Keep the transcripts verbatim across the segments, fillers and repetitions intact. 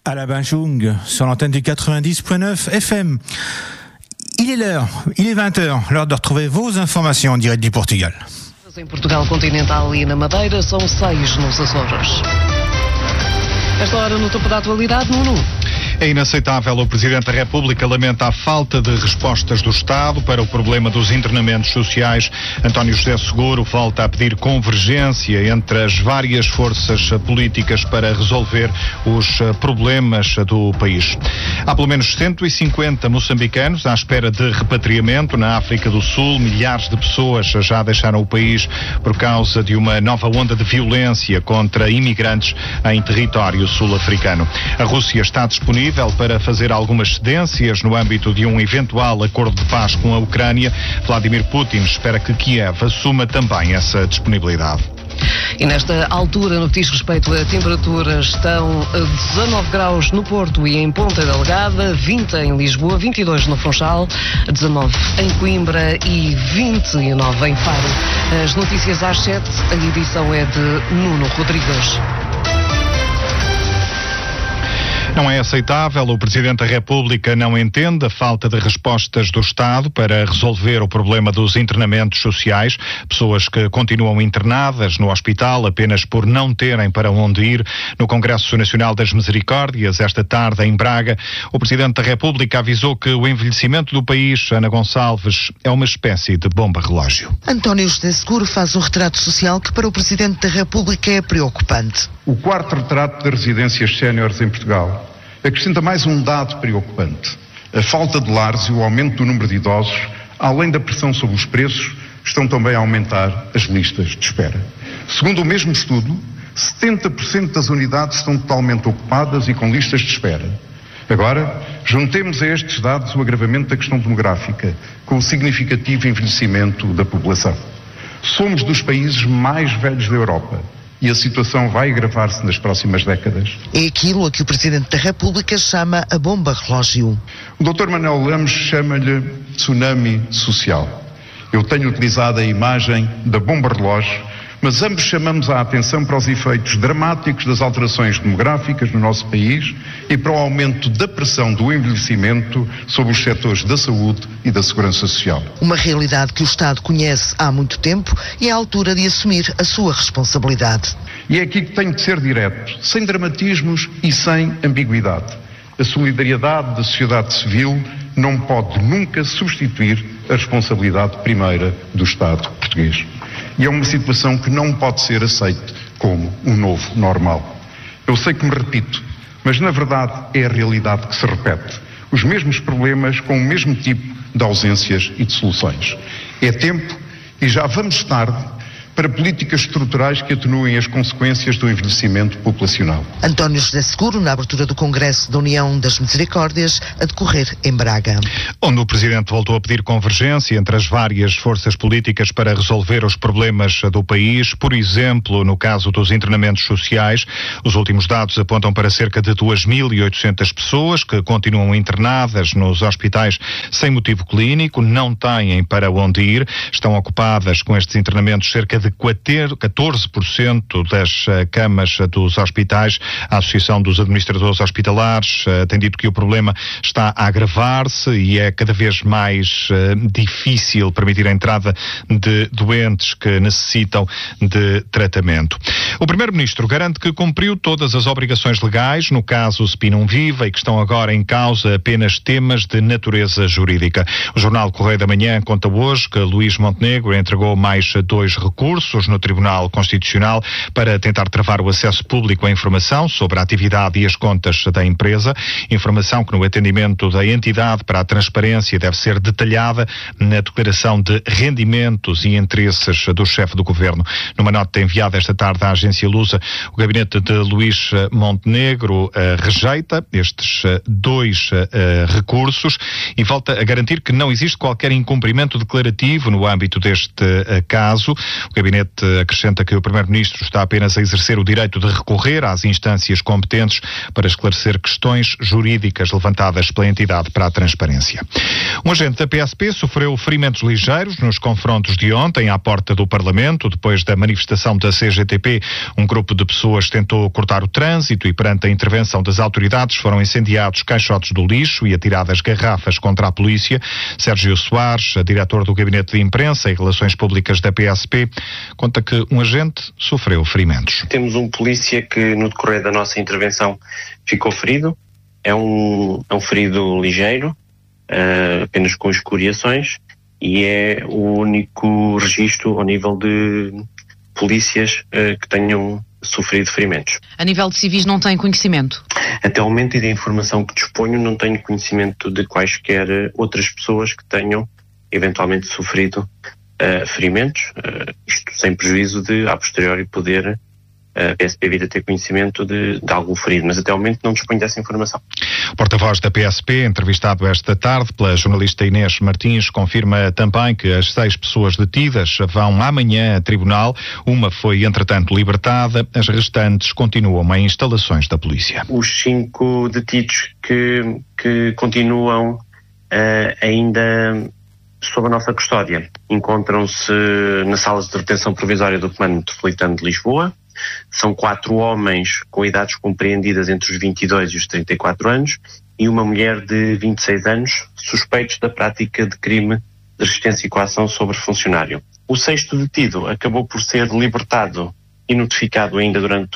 À la Banjung, sur l'antenne du quatre-vingt-dix point neuf F M. Il est l'heure, il est vingt heures, l'heure de retrouver vos informations en direct du Portugal. Em Portugal continental e na Madeira são seis nos Açores. Esta hora no topo da atualidade, Nuno. É inaceitável. O Presidente da República lamenta a falta de respostas do Estado para o problema dos internamentos sociais. António José Seguro volta a pedir convergência entre as várias forças políticas para resolver os problemas do país. Há pelo menos cento e cinquenta moçambicanos à espera de repatriamento na África do Sul. Milhares de pessoas já deixaram o país por causa de uma nova onda de violência contra imigrantes em território sul-africano. A Rússia está disponível para fazer algumas cedências no âmbito de um eventual acordo de paz com a Ucrânia. Vladimir Putin espera que Kiev assuma também essa disponibilidade. E nesta altura, no que diz respeito a temperaturas, estão dezanove graus no Porto e em Ponta Delgada, vinte em Lisboa, vinte e dois no Funchal, dezanove em Coimbra e vinte e nove em Faro. As notícias às sete, a edição é de Nuno Rodrigues. Não é aceitável. O Presidente da República não entende a falta de respostas do Estado para resolver o problema dos internamentos sociais. Pessoas que continuam internadas no hospital apenas por não terem para onde ir. No Congresso Nacional das Misericórdias, esta tarde em Braga, o Presidente da República avisou que o envelhecimento do país, Ana Gonçalves, é uma espécie de bomba-relógio. António José Seguro faz um retrato social que para o Presidente da República é preocupante. O quarto retrato das residências séniores em Portugal acrescenta mais um dado preocupante. A falta de lares e o aumento do número de idosos, além da pressão sobre os preços, estão também a aumentar as listas de espera. Segundo o mesmo estudo, setenta por cento das unidades estão totalmente ocupadas e com listas de espera. Agora, juntemos a estes dados o agravamento da questão demográfica, com o significativo envelhecimento da população. Somos dos países mais velhos da Europa. E a situação vai agravar-se nas próximas décadas. É aquilo a que o Presidente da República chama a bomba-relógio. O doutor Manuel Lemos chama-lhe tsunami social. Eu tenho utilizado a imagem da bomba-relógio, mas ambos chamamos a atenção para os efeitos dramáticos das alterações demográficas no nosso país e para o aumento da pressão do envelhecimento sobre os setores da saúde e da segurança social. Uma realidade que o Estado conhece há muito tempo e é a altura de assumir a sua responsabilidade. E é aqui que tenho de ser direto, sem dramatismos e sem ambiguidade. A solidariedade da sociedade civil não pode nunca substituir a responsabilidade primeira do Estado português. E é uma situação que não pode ser aceita como um novo normal. Eu sei que me repito, mas na verdade é a realidade que se repete. Os mesmos problemas com o mesmo tipo de ausências e de soluções. É tempo, e já vamos tarde, para políticas estruturais que atenuem as consequências do envelhecimento populacional. António José Seguro, na abertura do Congresso da União das Misericórdias, a decorrer em Braga. Onde o Presidente voltou a pedir convergência entre as várias forças políticas para resolver os problemas do país. Por exemplo, no caso dos internamentos sociais, os últimos dados apontam para cerca de duas mil e oitocentas pessoas que continuam internadas nos hospitais sem motivo clínico, não têm para onde ir, estão ocupadas com estes internamentos cerca de catorze por cento das uh, camas uh, dos hospitais. A Associação dos Administradores Hospitalares uh, tem dito que o problema está a agravar-se e é cada vez mais uh, difícil permitir a entrada de doentes que necessitam de tratamento. O Primeiro-Ministro garante que cumpriu todas as obrigações legais, no caso Spinum Viva, e que estão agora em causa apenas temas de natureza jurídica. O jornal Correio da Manhã conta hoje que Luís Montenegro entregou mais dois recursos no Tribunal Constitucional para tentar travar o acesso público à informação sobre a atividade e as contas da empresa, informação que no atendimento da entidade para a transparência deve ser detalhada na declaração de rendimentos e interesses do chefe do Governo. Numa nota enviada esta tarde à agência Lusa, o gabinete de Luís Montenegro uh, rejeita estes uh, dois uh, recursos e volta a garantir que não existe qualquer incumprimento declarativo no âmbito deste uh, caso. O gabinete acrescenta que o primeiro-ministro está apenas a exercer o direito de recorrer às instâncias competentes para esclarecer questões jurídicas levantadas pela entidade para a transparência. Um agente da P S P sofreu ferimentos ligeiros nos confrontos de ontem à porta do Parlamento. Depois da manifestação da C G T P, um grupo de pessoas tentou cortar o trânsito e, perante a intervenção das autoridades, foram incendiados caixotes do lixo e atiradas garrafas contra a polícia. Sérgio Soares, diretor do Gabinete de Imprensa e Relações Públicas da P S P, conta que um agente sofreu ferimentos. Temos um polícia que, no decorrer da nossa intervenção, ficou ferido. É um, é um ferido ligeiro, uh, apenas com escoriações, e é o único registro ao nível de polícias uh, que tenham sofrido ferimentos. A nível de civis não tem conhecimento? Até o momento, e da informação que disponho, não tenho conhecimento de quaisquer outras pessoas que tenham eventualmente sofrido uh, ferimentos, uh, isto sem prejuízo de, a posteriori, poder a P S P vir a ter conhecimento de, de algum ferido, mas até ao momento não disponho dessa informação. O porta-voz da P S P, entrevistado esta tarde pela jornalista Inês Martins, confirma também que as seis pessoas detidas vão amanhã a tribunal. Uma foi, entretanto, libertada. As restantes continuam em instalações da polícia. Os cinco detidos que, que continuam uh, ainda sob a nossa custódia encontram-se nas salas de detenção provisória do Comando Metropolitano de Lisboa. São quatro homens com idades compreendidas entre os vinte e dois e os trinta e quatro anos e uma mulher de vinte e seis anos, suspeitos da prática de crime de resistência e coação sobre funcionário. O sexto detido acabou por ser libertado e notificado ainda durante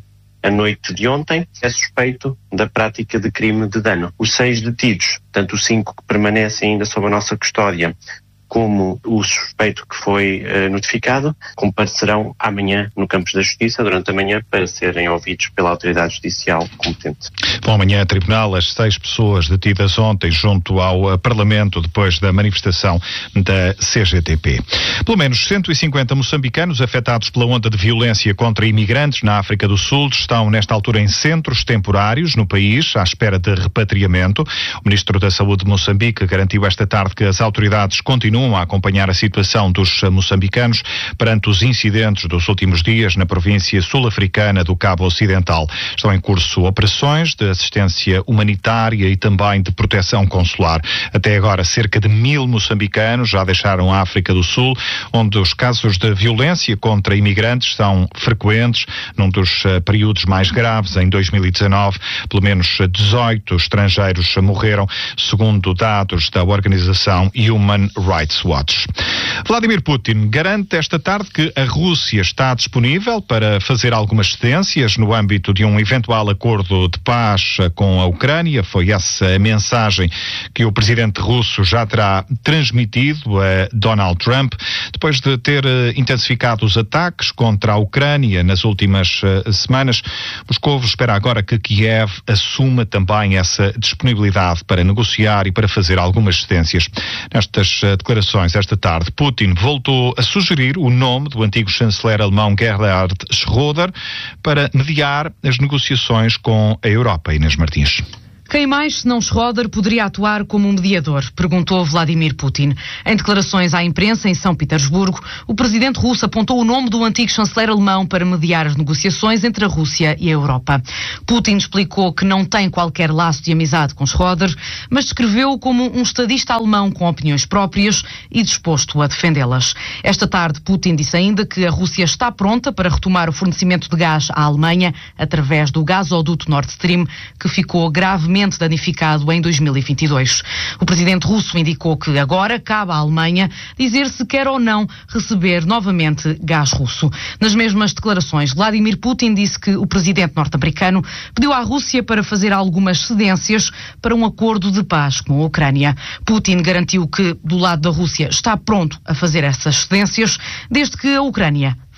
a noite de ontem. É suspeito da prática de crime de dano. Os seis detidos, tanto os cinco que permanecem ainda sob a nossa custódia, como o suspeito que foi uh, notificado, comparecerão amanhã no Campos da Justiça, durante a manhã, para serem ouvidos pela autoridade judicial competente. Bom, amanhã a tribunal as seis pessoas detidas ontem junto ao uh, Parlamento depois da manifestação da C G T P. Pelo menos cento e cinquenta moçambicanos afetados pela onda de violência contra imigrantes na África do Sul estão nesta altura em centros temporários no país, à espera de repatriamento. O Ministro da Saúde de Moçambique garantiu esta tarde que as autoridades continuam a acompanhar a situação dos moçambicanos perante os incidentes dos últimos dias na província sul-africana do Cabo Ocidental. Estão em curso operações de assistência humanitária e também de proteção consular. Até agora, cerca de mil moçambicanos já deixaram a África do Sul, onde os casos de violência contra imigrantes são frequentes. Num dos uh, períodos mais graves, em dois mil e dezanove, pelo menos dezoito estrangeiros morreram, segundo dados da organização Human Rights Watch. Vladimir Putin garante esta tarde que a Rússia está disponível para fazer algumas cedências no âmbito de um eventual acordo de paz com a Ucrânia. Foi essa a mensagem que o presidente russo já terá transmitido a Donald Trump, depois de ter intensificado os ataques contra a Ucrânia nas últimas semanas. Moscou espera agora que Kiev assuma também essa disponibilidade para negociar e para fazer algumas cedências. Nestas declarações esta tarde, Putin voltou a sugerir o nome do antigo chanceler alemão Gerhard Schröder para mediar as negociações com a Europa. Inês Martins. Quem mais, senão Schröder, poderia atuar como um mediador? Perguntou Vladimir Putin. Em declarações à imprensa em São Petersburgo, o presidente russo apontou o nome do antigo chanceler alemão para mediar as negociações entre a Rússia e a Europa. Putin explicou que não tem qualquer laço de amizade com Schröder, mas descreveu-o como um estadista alemão com opiniões próprias e disposto a defendê-las. Esta tarde, Putin disse ainda que a Rússia está pronta para retomar o fornecimento de gás à Alemanha através do gasoduto Nord Stream, que ficou gravemente danificado em dois mil e vinte e dois. O presidente russo indicou que agora cabe à Alemanha dizer se quer ou não receber novamente gás russo. Nas mesmas declarações, Vladimir Putin disse que o presidente norte-americano pediu à Rússia para fazer algumas cedências para um acordo de paz com a Ucrânia. Putin garantiu que, do lado da Rússia, está pronto a fazer essas cedências, desde que a Ucrânia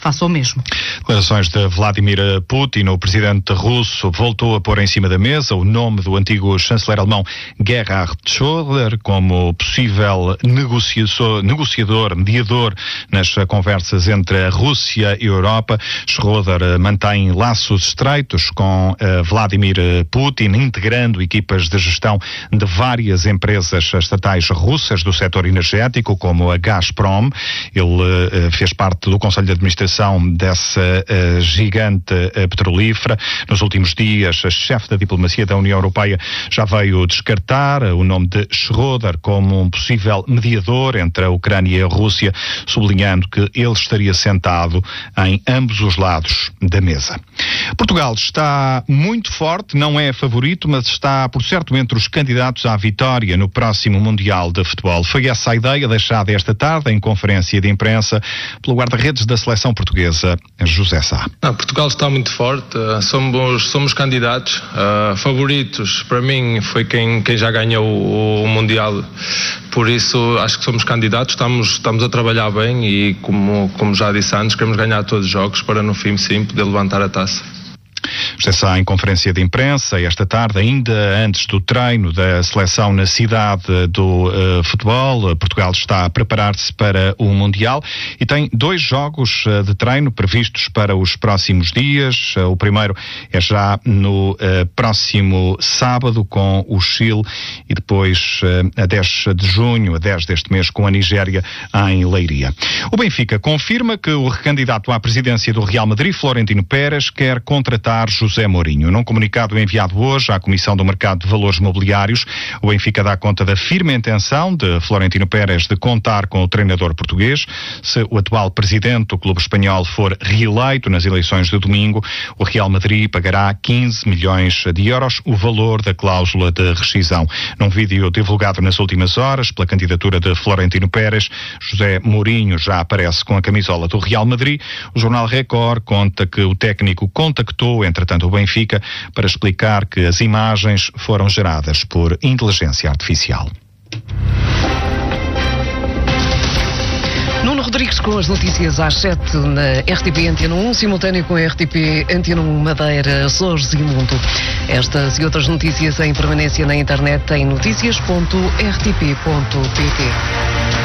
faça o mesmo. Declarações de Vladimir Putin. O presidente russo voltou a pôr em cima da mesa o nome do antigo chanceler alemão Gerhard Schröder como possível negociador, negociador, mediador nas conversas entre a Rússia e a Europa. Schröder mantém laços estreitos com uh, Vladimir Putin, integrando equipas de gestão de várias empresas estatais russas do setor energético, como a Gazprom. Ele uh, fez parte do Conselho de Administração dessa uh, gigante uh, petrolífera. Nos últimos dias, a chefe da diplomacia da União Europeia já veio descartar uh, o nome de Schröder como um possível mediador entre a Ucrânia e a Rússia, sublinhando que ele estaria sentado em ambos os lados da mesa. Portugal está muito forte, não é favorito, mas está, por certo, entre os candidatos à vitória no próximo Mundial de Futebol. Foi essa a ideia deixada esta tarde em conferência de imprensa pelo guarda-redes da seleção portuguesa, José Sá. Não, Portugal está muito forte, uh, somos, somos candidatos, uh, favoritos, para mim foi quem, quem já ganhou o, o Mundial, por isso acho que somos candidatos, estamos, estamos a trabalhar bem e como, como já disse antes, queremos ganhar todos os jogos para no fim sim poder levantar a taça. José Sá em conferência de imprensa esta tarde, ainda antes do treino da seleção na cidade do uh, futebol. Portugal está a preparar-se para o Mundial e tem dois jogos uh, de treino previstos para os próximos dias. Uh, o primeiro é já no uh, próximo sábado com o Chile e depois uh, a dez de junho, a dez deste mês, com a Nigéria em Leiria. O Benfica confirma que o recandidato à presidência do Real Madrid, Florentino Pérez, quer contratar José Mourinho. Num comunicado enviado hoje à Comissão do Mercado de Valores Mobiliários, o Benfica dá conta da firme intenção de Florentino Pérez de contar com o treinador português. Se o atual presidente do clube espanhol for reeleito nas eleições de domingo, o Real Madrid pagará quinze milhões de euros, o valor da cláusula de rescisão. Num vídeo divulgado nas últimas horas pela candidatura de Florentino Pérez, José Mourinho já aparece com a camisola do Real Madrid. O jornal Record conta que o técnico contactou entretanto o Benfica para explicar que as imagens foram geradas por inteligência artificial. Nuno Rodrigues com as notícias às sete na R T P Antena um, simultâneo com a R T P Antena um Madeira, Açores e Mundo. Estas e outras notícias em permanência na internet em notícias ponto r t p ponto p t.